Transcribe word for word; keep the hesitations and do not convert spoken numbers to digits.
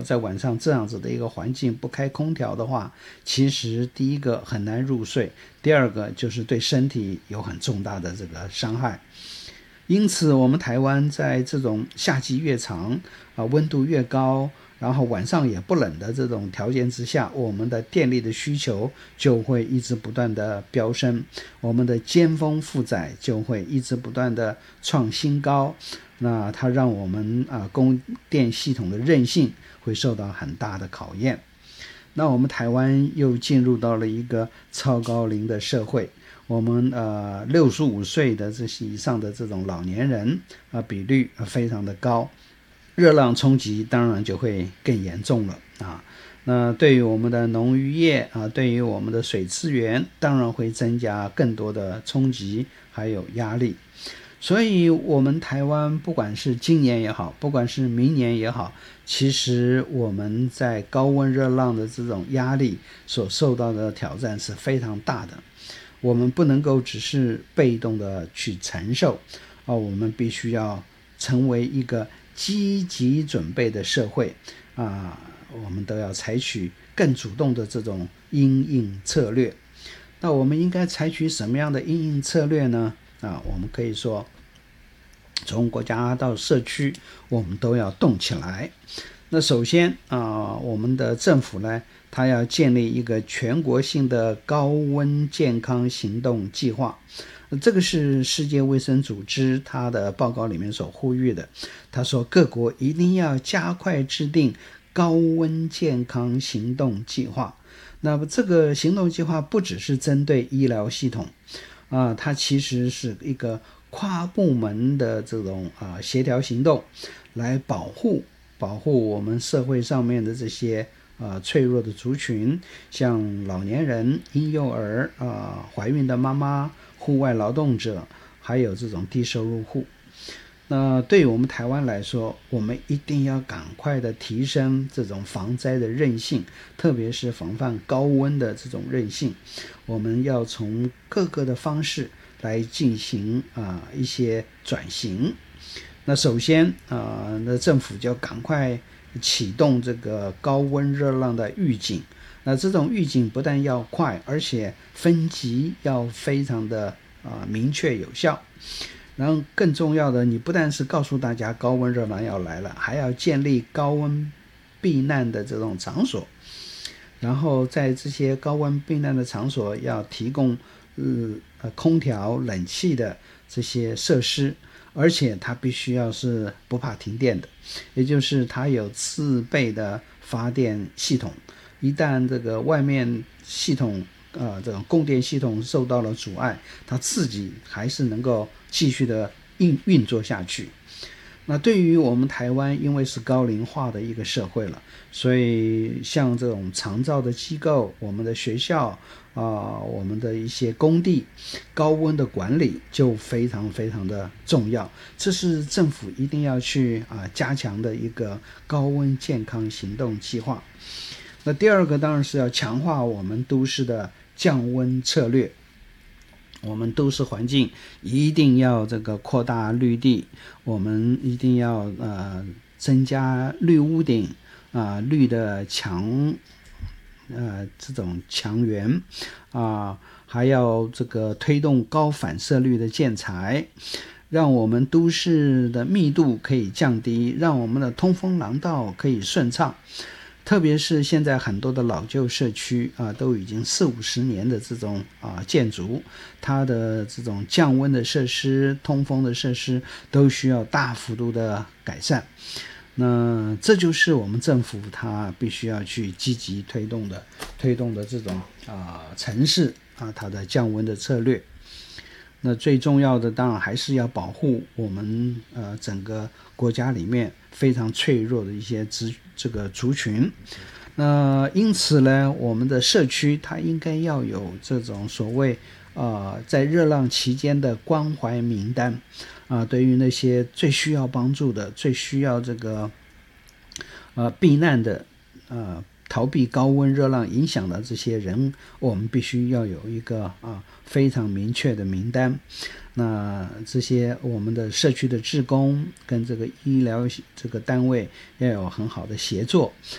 在晚上这样子的一个环境不开空调的话，其实第一个很难入睡，第二个就是对身体有很重大的这个伤害。因此我们台湾在这种夏季越长啊，温度越高，然后晚上也不冷的这种条件之下，我们的电力的需求就会一直不断的飙升，我们的尖峰负载就会一直不断的创新高，那它让我们啊供电系统的韧性会受到很大的考验。那我们台湾又进入到了一个超高龄的社会，我们呃六十五岁的这些以上的这种老年人啊、呃、比率非常的高，热浪冲击当然就会更严重了啊。那对于我们的农渔业啊，对于我们的水资源，当然会增加更多的冲击还有压力。所以我们台湾不管是今年也好，不管是明年也好，其实我们在高温热浪的这种压力所受到的挑战是非常大的。我们不能够只是被动的去承受、啊、我们必须要成为一个积极准备的社会啊，我们都要采取更主动的这种因应策略。那我们应该采取什么样的因应策略呢？啊，我们可以说从国家到社区我们都要动起来。那首先啊，我们的政府呢，它要建立一个全国性的高温健康行动计划。这个是世界卫生组织它的报告里面所呼吁的，他说各国一定要加快制定高温健康行动计划。那么这个行动计划不只是针对医疗系统啊，它其实是一个跨部门的这种啊协调行动，来保护保护我们社会上面的这些啊脆弱的族群，像老年人、婴幼儿啊、怀孕的妈妈、户外劳动者，还有这种低收入户。那对于我们台湾来说，我们一定要赶快的提升这种防灾的韧性，特别是防范高温的这种韧性。我们要从各个的方式来进行啊、呃、一些转型。那首先啊、呃，那政府就要赶快启动这个高温热浪的预警。那这种预警不但要快，而且分级要非常的啊、呃、明确有效。然后更重要的，你不但是告诉大家高温热浪要来了，还要建立高温避难的这种场所，然后在这些高温避难的场所要提供呃空调冷气的这些设施，而且它必须要是不怕停电的，也就是它有自备的发电系统，一旦这个外面系统呃，这种供电系统受到了阻碍，它自己还是能够继续的运运作下去。那对于我们台湾，因为是高龄化的一个社会了，所以像这种长照的机构、我们的学校啊、呃、我们的一些工地，高温的管理就非常非常的重要。这是政府一定要去啊、呃、加强的一个高温健康行动计划。那第二个当然是要强化我们都市的降温策略，我们都市环境一定要这个扩大绿地，我们一定要呃增加绿屋顶啊、呃、绿的墙呃这种墙垣啊、呃，还要这个推动高反射率的建材，让我们都市的密度可以降低，让我们的通风廊道可以顺畅。特别是现在很多的老旧社区啊，都已经四五十年的这种啊建筑，它的这种降温的设施、通风的设施都需要大幅度的改善。那这就是我们政府它必须要去积极推动的推动的这种啊城市啊它的降温的策略。那最重要的当然还是要保护我们呃整个国家里面非常脆弱的一些族这个族群。那因此呢，我们的社区它应该要有这种所谓呃在热浪期间的关怀名单啊、呃，对于那些最需要帮助的、最需要这个呃避难的呃逃避高温热浪影响的这些人，我们必须要有一个啊非常明确的名单。那这些我们的社区的志工跟这个医疗这个单位要有很好的协作